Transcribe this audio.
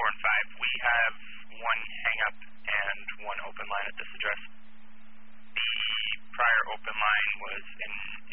and 5. We have one hang-up and one open line at this address. The prior open line was in